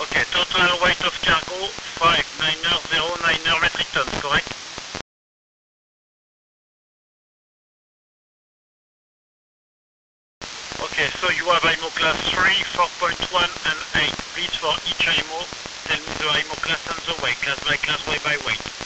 Okay, total weight of cargo 5909 metric tons, correct? Okay, so you have IMO class 3, 4.1 and 8. Please for each IMO, tell me the IMO class and the weight, class by weight.